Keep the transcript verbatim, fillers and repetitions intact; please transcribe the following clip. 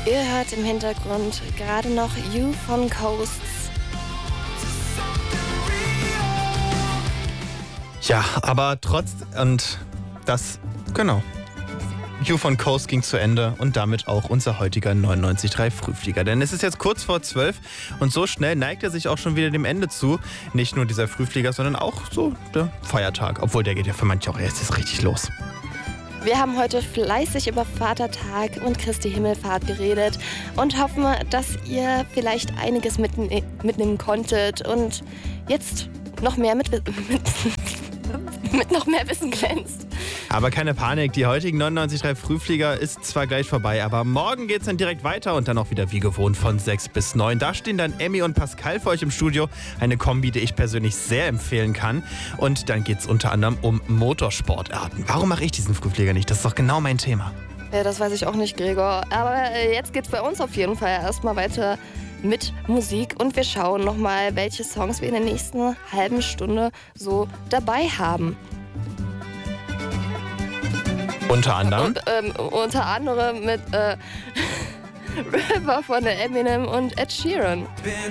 Ihr hört im Hintergrund gerade noch You von Coasts. Ja, aber trotz und das, genau. You von Coast ging zu Ende und damit auch unser heutiger neunundneunzig Komma drei Frühflieger. Denn es ist jetzt kurz vor zwölf und so schnell neigt er sich auch schon wieder dem Ende zu. Nicht nur dieser Frühflieger, sondern auch so der Feiertag. Obwohl, der geht ja für manche auch erst jetzt richtig los. Wir haben heute fleißig über Vatertag und Christi Himmelfahrt geredet und hoffen, dass ihr vielleicht einiges mitne- mitnehmen konntet und jetzt noch mehr mit, mit, mit noch mehr Wissen glänzt. Aber keine Panik, die heutigen neunundneunzig Komma drei Frühflieger ist zwar gleich vorbei, aber morgen geht's dann direkt weiter und dann auch wieder wie gewohnt von sechs bis neun. Da stehen dann Emmy und Pascal für euch im Studio. Eine Kombi, die ich persönlich sehr empfehlen kann. Und dann geht's unter anderem um Motorsportarten. Warum mache ich diesen Frühflieger nicht? Das ist doch genau mein Thema. Ja, das weiß ich auch nicht, Gregor. Aber jetzt geht's bei uns auf jeden Fall erstmal weiter mit Musik und wir schauen nochmal, welche Songs wir in der nächsten halben Stunde so dabei haben. Unter anderem? Und, ähm, unter anderem mit äh, River von der Eminem und Ed Sheeran.